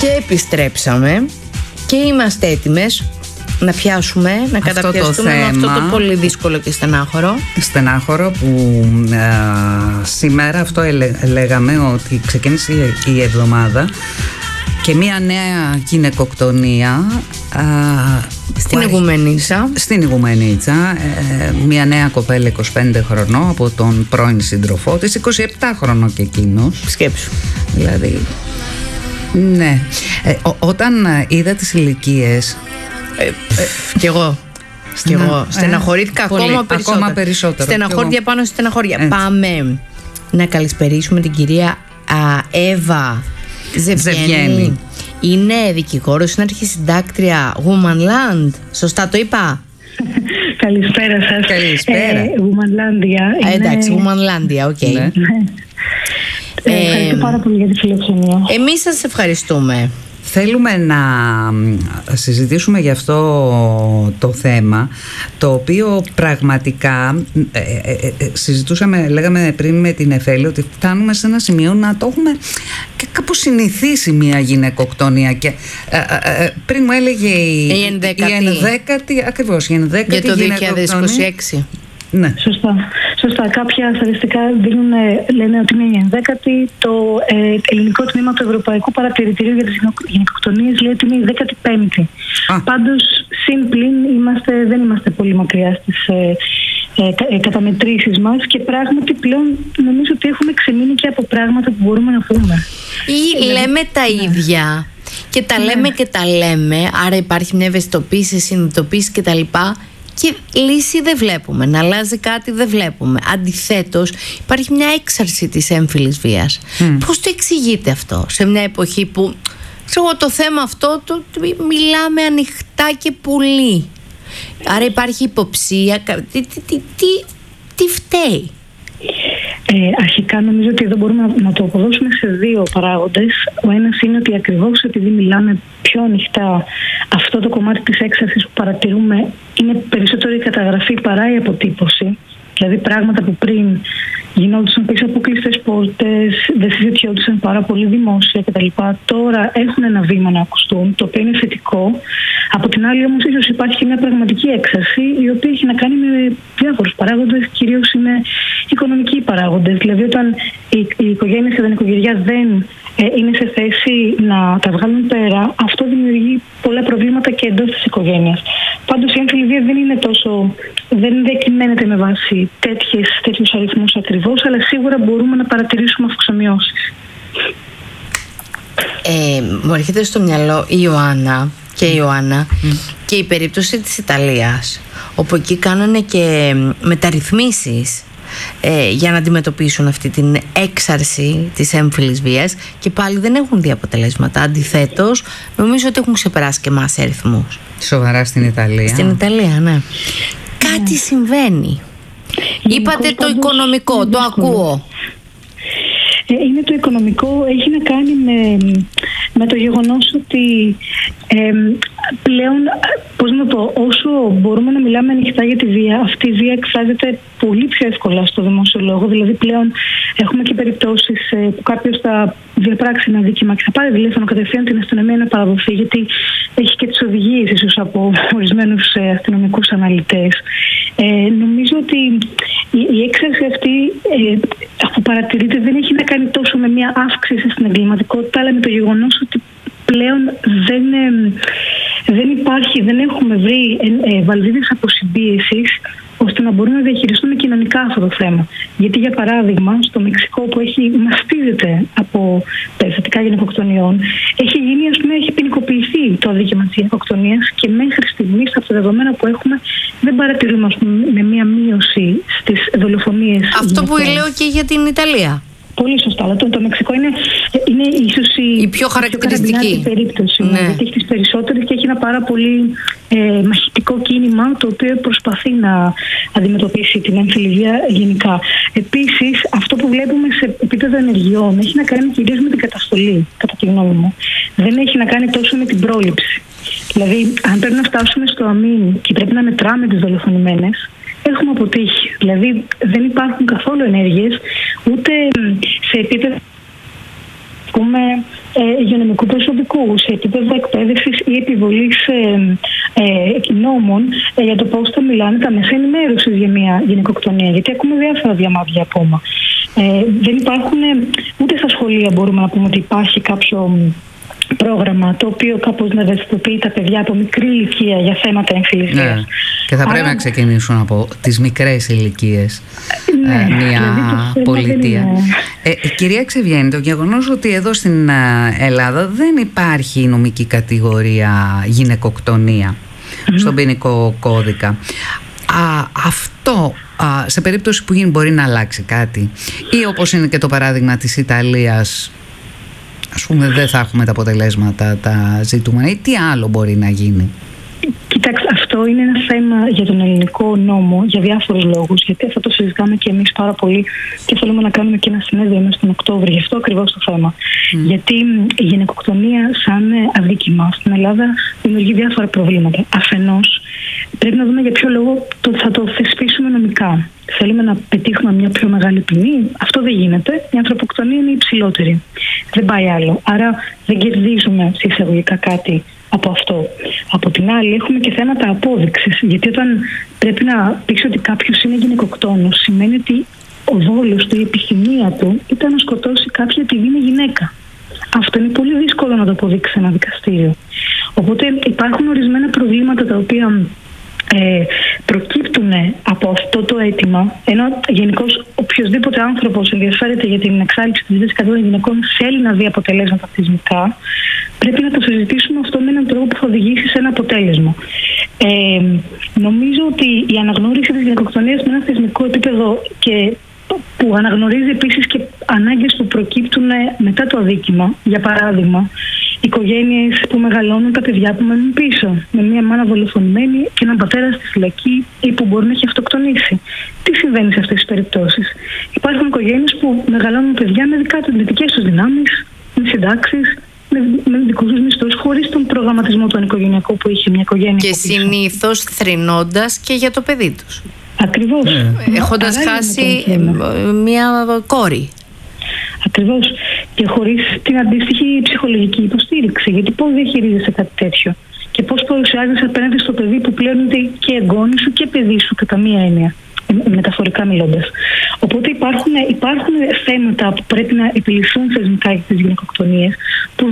Και επιστρέψαμε και είμαστε έτοιμες να πιάσουμε, να καταπιαστούμε με αυτό το πολύ δύσκολο και στενάχωρο που σήμερα αυτό λέγαμε ότι ξεκίνησε η εβδομάδα και μια νέα γυναικοκτονία στην Ιγουμενίτσα, μια νέα κοπέλα 25 χρονών από τον πρώην σύντροφό της, 27 χρονών και εκείνος. Σκέψου. Δηλαδή, ναι. Όταν είδα τις ηλικίες, κι εγώ στεναχωρήθηκα ακόμα περισσότερο. Στεναχώρια πάνω στη στεναχώρια. Πάμε να καλησπερίσουμε την κυρία Εύα Ζευγένη. Είναι δικηγόρος, είναι αρχισυντάκτρια Womanland. Σωστά το είπα? Καλησπέρα σας. Καλησπέρα. Womanlandia. Εντάξει, Womanlandia, οκ. Ευχαριστώ πάρα πολύ για τη φιλοξενία. Εμείς σας ευχαριστούμε. Θέλουμε να συζητήσουμε για αυτό το θέμα, το οποίο πραγματικά λέγαμε πριν με την Εφέλη, ότι φτάνουμε σε ένα σημείο να το έχουμε και κάπου συνηθίσει μια γυναικοκτονία. Και πριν μου έλεγε η ενδέκατη, ακριβώς η ενδέκατη για το 2026. Ναι. Σωστά. Κάποια στατιστικά λένε ότι είναι η ενδέκατη. Το ελληνικό τμήμα του Ευρωπαϊκού Παρατηρητηρίου για τις Γυναικοκτονίες λέει ότι είναι η 15η. Πάντως, συν πλην δεν είμαστε πολύ μακριά στις καταμετρήσεις μας και πράγματι πλέον νομίζω ότι έχουμε ξεμείνει και από πράγματα που μπορούμε να πούμε. Ή λέμε τα ίδια και τα λέμε και τα λέμε, άρα υπάρχει μια ευαισθητοποίηση, συνειδητοποίηση κτλ. Και λύση δεν βλέπουμε, να αλλάζει κάτι δεν βλέπουμε. Αντιθέτως, υπάρχει μια έξαρση της έμφυλης βίας. Πώς το εξηγείτε αυτό σε μια εποχή που το θέμα αυτό το μιλάμε ανοιχτά και πολύ? Άρα υπάρχει υποψία. Τι φταίει? Αρχικά νομίζω ότι εδώ μπορούμε να το αποδώσουμε σε δύο παράγοντες. Ο ένας είναι ότι ακριβώς επειδή μιλάμε πιο ανοιχτά, αυτό το κομμάτι της έξαρσης που παρατηρούμε είναι περισσότερο η καταγραφή παρά η αποτύπωση. Δηλαδή πράγματα που πριν γινόντουσαν πίσω από κλειστές πόρτες, δεν συζητιόντουσαν πάρα πολύ δημόσια κτλ. Τώρα έχουν ένα βήμα να ακουστούν, το οποίο είναι θετικό. Από την άλλη όμως ίσως υπάρχει μια πραγματική έξαρση, η οποία έχει να κάνει με διάφορους παράγοντες, κυρίως είναι οικονομικοί παράγοντες. Δηλαδή όταν οι οικογένειες και τα νοικοκυριά δεν είναι σε θέση να τα βγάλουν πέρα, αυτό δημιουργεί πολλά προβλήματα και εντός της οικογένειας. Πάντως η έμφυλη βία δεν διακυμαίνεται με βάση τέτοιους αριθμούς ακριβώς, αλλά σίγουρα μπορούμε να παρατηρήσουμε αυξομοιώσεις. Μου έρχεται στο μυαλό η Ιωάννα και η Ιωάννα και η περίπτωση της Ιταλίας, όπου εκεί κάνανε και μεταρρυθμίσεις για να αντιμετωπίσουν αυτή την έξαρση της έμφυλης βίας και πάλι δεν έχουν δει αποτελέσματα. Αντιθέτως, νομίζω ότι έχουν ξεπεράσει και εμάς αριθμούς. Σοβαρά στην Ιταλία? Στην Ιταλία, ναι. Κάτι συμβαίνει. Είπατε το οικονομικό, το ακούω. Είναι το οικονομικό, έχει να κάνει με το γεγονός ότι πλέον, όσο μπορούμε να μιλάμε ανοιχτά για τη βία, αυτή η βία εκφράζεται πολύ πιο εύκολα στο δημόσιο λόγο. Δηλαδή πλέον έχουμε και περιπτώσεις που κάποιος θα διαπράξει ένα δίκημα και θα πάρει τηλέφωνο κατευθείαν την αστυνομία να παραδοθεί, γιατί έχει και τις οδηγίες ίσως από ορισμένους αστυνομικούς αναλυτές. Νομίζω ότι η έξαρση αυτή που παρατηρείται δεν έχει να κάνει τόσο με μια αύξηση στην εγκληματικότητα, αλλά με το γεγονός ότι πλέον δεν έχουμε βρει βαλβίδες αποσυμπίεσης ώστε να μπορούμε να διαχειριστούμε κοινωνικά αυτό το θέμα. Γιατί, για παράδειγμα, στο Μεξικό, που μαστίζεται από περιστατικά γυναικοκτονιών, έχει ποινικοποιηθεί το αδίκημα της γυναικοκτονίας και μέχρι στιγμής, από τα δεδομένα που έχουμε, δεν παρατηρούμε με μία μείωση στις δολοφονίες. Αυτό που λέω και για την Ιταλία. Πολύ σωστά, αλλά το Μεξικό είναι ίσως η πιο χαρακτηριστική περίπτωση. Ναι. Γιατί έχει τις περισσότερες και έχει ένα πάρα πολύ μαχητικό κίνημα, το οποίο προσπαθεί να αντιμετωπίσει την έμφυλη βία γενικά. Επίσης, αυτό που βλέπουμε σε επίπεδο ενεργειών έχει να κάνει κυρίως με την καταστολή, κατά τη γνώμη μου. Δεν έχει να κάνει τόσο με την πρόληψη. Δηλαδή, αν πρέπει να φτάσουμε στο αμήν και πρέπει να μετράμε τις δολοφονημένες, έχουμε αποτύχει. Δηλαδή δεν υπάρχουν καθόλου ενέργειες, ούτε σε επίπεδο υγειονομικού προσωπικού, σε επίπεδο εκπαίδευσης ή επιβολής νόμων για το πώς θα μιλάνε τα μέσα ενημέρωσης για μια γυναικοκτονία. Γιατί ακούμε διάφορα διαμάδια ακόμα. Δεν υπάρχουν, ούτε στα σχολεία μπορούμε να πούμε ότι υπάρχει κάποιο πρόγραμμα το οποίο κάπως να ευαισθητοποιεί τα παιδιά από μικρή ηλικία για θέματα εμφυλισίας. Ναι. Και θα πρέπει να ξεκινήσουν από τις μικρές ηλικίες μια πολιτεία. Κυρία Ξεβιέννη, το γεγονός ότι εδώ στην Ελλάδα δεν υπάρχει νομική κατηγορία γυναικοκτονία στον ποινικό κώδικα, αυτό σε περίπτωση που γίνει μπορεί να αλλάξει κάτι, ή όπως είναι και το παράδειγμα της Ιταλίας, ας πούμε, δεν θα έχουμε τα αποτελέσματα τα ζητούμενα, ή τι άλλο μπορεί να γίνει? Κοιτάξτε, αυτό είναι ένα θέμα για τον ελληνικό νόμο για διάφορους λόγους. Γιατί αυτό το συζητάμε και εμείς πάρα πολύ και θέλουμε να κάνουμε και ένα συνέδριο μέσα τον Οκτώβριο. Γι' αυτό ακριβώς το θέμα. Γιατί η γυναικοκτονία, σαν αδίκημα στην Ελλάδα, δημιουργεί διάφορα προβλήματα. Αφενός, πρέπει να δούμε για ποιο λόγο θα το θεσπίσουμε νομικά. Θέλουμε να πετύχουμε μια πιο μεγάλη ποινή. Αυτό δεν γίνεται. Η ανθρωποκτονία είναι υψηλότερη. Δεν πάει άλλο. Άρα δεν κερδίζουμε εισαγωγικά κάτι από αυτό. Από την άλλη, έχουμε και θέματα απόδειξης. Γιατί όταν πρέπει να πεις ότι κάποιος είναι γυναικοκτόνος, σημαίνει ότι ο δόλος του, η επιθυμία του ήταν να σκοτώσει κάποια επειδή είναι γυναίκα. Αυτό είναι πολύ δύσκολο να το αποδείξει ένα δικαστήριο. Οπότε υπάρχουν ορισμένα προβλήματα τα οποία προκύπτουν από αυτό το αίτημα, ενώ γενικώς οποιοδήποτε άνθρωπος ενδιαφέρεται για την εξάλληψη της βίας κατά των γυναικών θέλει να δει αποτελέσματα θεσμικά, πρέπει να το συζητήσουμε αυτό με έναν τρόπο που θα οδηγήσει σε ένα αποτέλεσμα. Νομίζω ότι η αναγνώριση της γυναικοκτονίας με ένα θεσμικό επίπεδο και που αναγνωρίζει επίσης και ανάγκες που προκύπτουν μετά το αδίκημα, για παράδειγμα, οικογένειες που μεγαλώνουν τα παιδιά που μένουν πίσω, με μια μάνα δολοφονημένη και έναν πατέρα στη φυλακή ή που μπορεί να έχει αυτοκτονήσει. Τι συμβαίνει σε αυτές τις περιπτώσεις? Υπάρχουν οικογένειες που μεγαλώνουν παιδιά με δικές τους δυνάμεις, με συντάξεις, με δικούς τους μισθούς, χωρίς τον προγραμματισμό του οικογενειακού που είχε μια οικογένεια. Και συνήθως θρηνώντας και για το παιδί τους. Ακριβώς. Έχοντας χάσει μια κόρη. Ακριβώς. Και χωρίς την αντίστοιχη ψυχολογική υποστήριξη. Γιατί πώς διαχειρίζεσαι κάτι τέτοιο και πώς παρουσιάζεσαι απέναντι στο παιδί που πλέον είναι και εγγόνι σου και παιδί σου, κατά μία έννοια, μεταφορικά μιλώντας. Οπότε υπάρχουν θέματα που πρέπει να επιληθούν θεσμικά για τις γυναικοκτονίες, που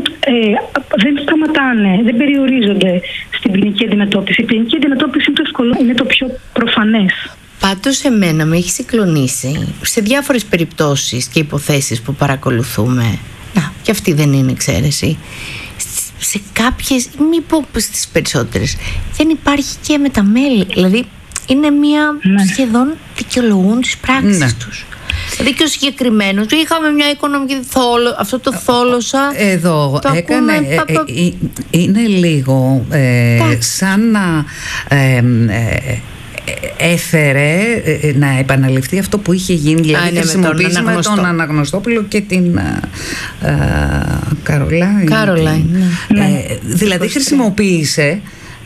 δεν σταματάνε, δεν περιορίζονται στην ποινική αντιμετώπιση. Η ποινική αντιμετώπιση είναι το πιο προφανές. Πάντως εμένα με έχει συγκλονίσει σε διάφορες περιπτώσεις και υποθέσεις που παρακολουθούμε. Και αυτή δεν είναι εξαίρεση. Σε κάποιες, μη πω στις περισσότερες, δεν υπάρχει και με τα μέλη. Δηλαδή είναι μια σχεδόν δικαιολογούν τις πράξεις τους. Δηλαδή και ο συγκεκριμένος, είχαμε μια οικονομική αυτό το θόλωσα. Εδώ το έκανε, είναι λίγο σαν να έφερε να επαναληφθεί αυτό που είχε γίνει, δηλαδή χρησιμοποίησε με τον Αναγνωστόπουλο και την Καρολάιν. Δηλαδή χρησιμοποίησε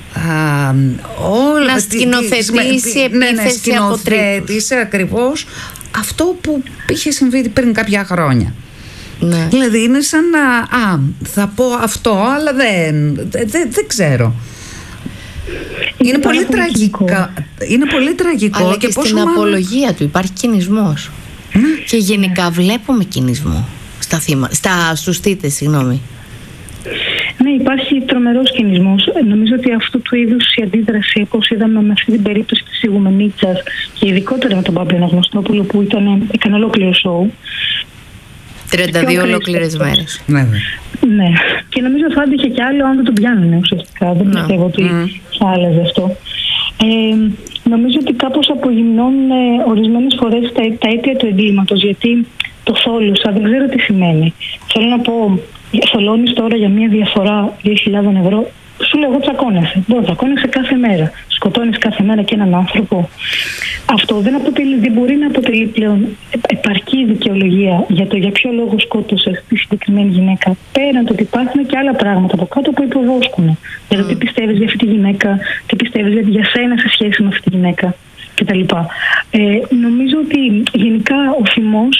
να σκηνοθετήσει επίθεση από τρίτους. Ακριβώς αυτό που είχε συμβεί πριν κάποια χρόνια. Ναι. Δηλαδή είναι σαν να θα πω αυτό, αλλά δεν ξέρω. Είναι πολύ τραγικό. Αλλά και στην απολογία του υπάρχει κινησμός. Και γενικά βλέπουμε κινησμό στους θύτες, συγγνώμη. Ναι, υπάρχει τρομερός κινησμός. Νομίζω ότι αυτού του είδους η αντίδραση, όπως είδαμε με αυτή την περίπτωση της Ιγουμενίτσας και ειδικότερα με τον Παύλο Αναγνωστόπουλο που έκανε ολόκληρο σοου. 32 ολόκληρες μέρες. Ναι. Και νομίζω θα άντυχε κι άλλο αν δεν τον πιάνανε ουσιαστικά. Δεν πιστεύω ότι θα άλλαζε αυτό. Νομίζω ότι κάπως απογυμνώνουν ορισμένες φορές τα αίτια του εγκλήματος, γιατί το θόλωσα δεν ξέρω τι σημαίνει. Θέλω να πω, θολώνεις τώρα για μια διαφορά 2.000 ευρώ. Σου λέω εγώ τσακώνεσαι. Τσακώνεσαι κάθε μέρα. Σκοτώνεις κάθε μέρα και έναν άνθρωπο. Αυτό δεν μπορεί να αποτελεί πλέον επαρκή δικαιολογία για το για ποιο λόγο σκότωσες τη συγκεκριμένη γυναίκα. Πέραν το ότι υπάρχουν και άλλα πράγματα από κάτω που υποβόσκουν. Για το τι πιστεύεις για αυτή τη γυναίκα, τι πιστεύεις για σένα σε σχέση με αυτή τη γυναίκα κτλ. Νομίζω ότι γενικά ο θυμός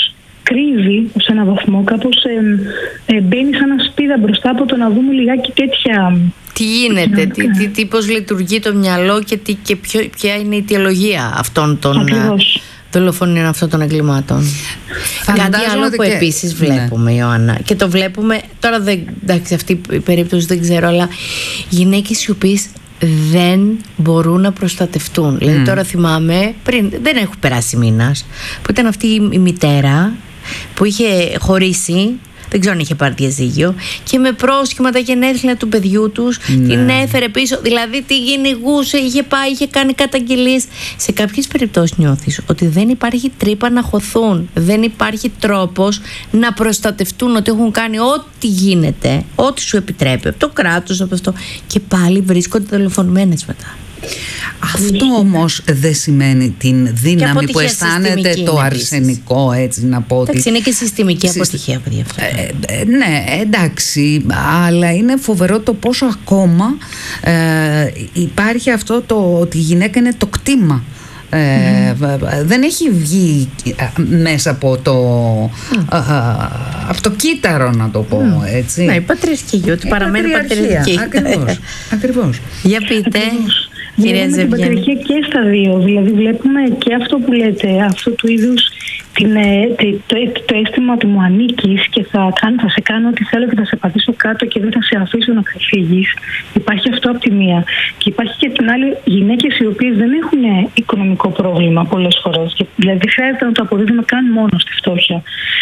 κρύβει σε έναν βαθμό, κάπως μπαίνει σαν ένα σπίδα μπροστά από το να δούμε λιγάκι τέτοια. Τι γίνεται, πώς λειτουργεί το μυαλό και ποια είναι η αιτιολογία αυτών των δολοφονίων, αυτών των εγκλημάτων. Κάτι άλλο που επίσης βλέπουμε, Ιωάννα, και το βλέπουμε τώρα, εντάξει, αυτή η περίπτωση δεν ξέρω, αλλά γυναίκες οι οποίες δεν μπορούν να προστατευτούν. Δηλαδή τώρα θυμάμαι, δεν έχει περάσει μήνας, που ήταν αυτή η μητέρα που είχε χωρίσει, δεν ξέρω αν είχε πάρει διαζύγιο, και με πρόσχημα τα γενέθλια του παιδιού τους την έφερε πίσω. Δηλαδή τη κυνηγούσε, είχε πάει, είχε κάνει καταγγελίες. Σε κάποιες περιπτώσεις νιώθεις ότι δεν υπάρχει τρύπα να χωθούν, δεν υπάρχει τρόπος να προστατευτούν, ότι έχουν κάνει ό,τι γίνεται, ό,τι σου επιτρέπει από το κράτος, από αυτό, και πάλι βρίσκονται δολοφονημένες μετά. Αυτό όμως δεν σημαίνει την δύναμη που αισθάνεται το αρσενικό, έτσι να πω. Εντάξει, είναι και συστημική αποτυχία, παιδιά, αυτό. Ναι, εντάξει, αλλά είναι φοβερό το πόσο ακόμα υπάρχει αυτό το ότι η γυναίκα είναι το κτήμα. Δεν έχει βγει μέσα από το κύτταρο, να το πω έτσι. Ναι, η πατριαρχία, ότι παραμένει πατριαρχία. Ακριβώς. Για πείτε, κυρία Ζευγένη. Την πατριαρχία και στα δύο. Δηλαδή βλέπουμε και αυτό που λέτε, αυτού του είδους το αίσθημα ότι μου ανήκεις και θα σε κάνω ό,τι θέλω και θα σε πατήσω κάτω και δεν θα σε αφήσω να ξεφύγεις. Υπάρχει αυτό από τη μία. Και υπάρχει και την άλλη, γυναίκες οι οποίες δεν έχουν οικονομικό πρόβλημα πολλές φορές. Δηλαδή δεν χρειάζεται να το αποδίδουμε καν μόνο στη φτώχεια.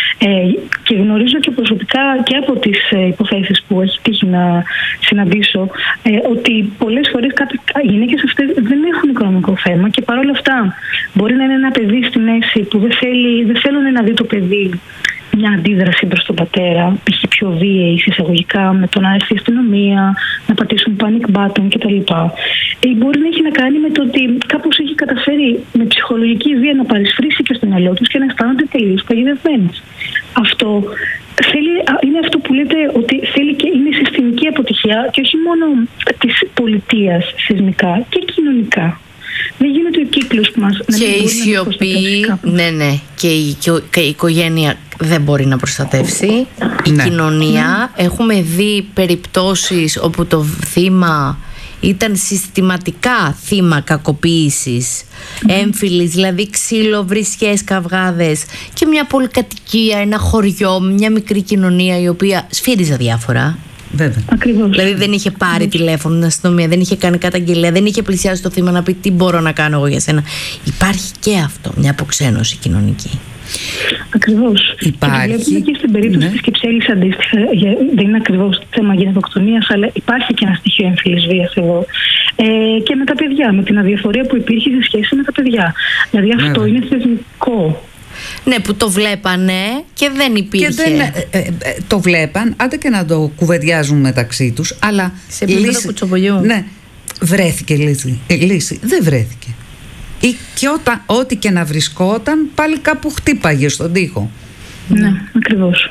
Και γνωρίζω και προσωπικά και από τις υποθέσεις που έχει τύχει να συναντήσω, ότι πολλές φορές οι γυναίκες αυτές δεν έχουν οικονομικό θέμα και παρόλα αυτά μπορεί να είναι ένα παιδί στη μέση που δεν θέλουν να δει το παιδί μια αντίδραση προς τον πατέρα, π.χ. πιο βίαιη εισαγωγικά, με το να έρθει η αστυνομία, να πατήσουν panic button κτλ. Μπορεί να έχει να κάνει με το ότι κάπως έχει καταφέρει με ψυχολογική βία να παρισφρήσει και στο μυαλό τους και να αισθάνονται τελείως παγιδευμένες. Αυτό είναι αυτό που λέτε, ότι θέλει και είναι συστημική αποτυχία και όχι μόνο της πολιτείας σεισμικά και κοινωνικά. Δεν γίνεται ο κύκλος που μας και η σιωπή, ναι, και η οικογένεια δεν μπορεί να προστατεύσει. Η κοινωνία, έχουμε δει περιπτώσεις όπου το θύμα ήταν συστηματικά θύμα κακοποίησης, έμφυλης, δηλαδή ξύλο, βρισιές, καυγάδες, και μια πολυκατοικία, ένα χωριό, μια μικρή κοινωνία η οποία σφύριζε διάφορα. Βέβαια. Ακριβώς. Δηλαδή δεν είχε πάρει τηλέφωνο την αστυνομία, δεν είχε κάνει καταγγελία, δεν είχε πλησιάσει το θύμα να πει τι μπορώ να κάνω εγώ για σένα. Υπάρχει και αυτό, μια αποξένωση κοινωνική. Ακριβώς. Υπάρχει. Βλέπουμε και στην περίπτωση της Κυψέλης αντίστοιχα, δεν είναι ακριβώς θέμα γενετοκτονίας, αλλά υπάρχει και ένα στοιχείο έμφυλης βίας εδώ. Και με τα παιδιά, με την αδιαφορία που υπήρχε σε σχέση με τα παιδιά. Δηλαδή αυτό είναι θεσμικό. Ναι, που το βλέπανε και δεν υπήρχε. Και το βλέπαν, άντε και να το κουβεντιάζουν μεταξύ τους, αλλά σε επίπεδο κουτσομπολιού. Ναι, βρέθηκε λύση. Δεν βρέθηκε. Και ό,τι και να βρισκόταν, πάλι κάπου χτύπαγε στον τοίχο. Ναι, ακριβώς.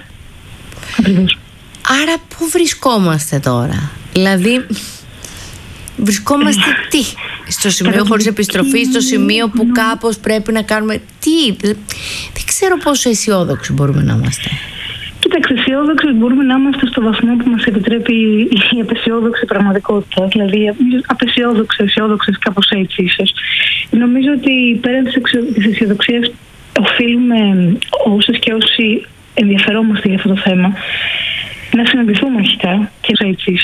Άρα πού βρισκόμαστε τώρα? Δηλαδή βρισκόμαστε τι? Στο σημείο χωρίς επιστροφή, στο σημείο που κάπως πρέπει να κάνουμε τι? Δεν ξέρω πόσο αισιόδοξοι μπορούμε να είμαστε. Κοίταξε, αισιόδοξοι μπορούμε να είμαστε στο βαθμό που μας επιτρέπει η απεσιόδοξη πραγματικότητα. Δηλαδή, απεσιόδοξες, κάπως έτσι ίσως. Νομίζω ότι πέραν της αισιοδοξίας οφείλουμε όσες και όσοι ενδιαφερόμαστε για αυτό το θέμα να συναντηθούμε αρχικά και έτσι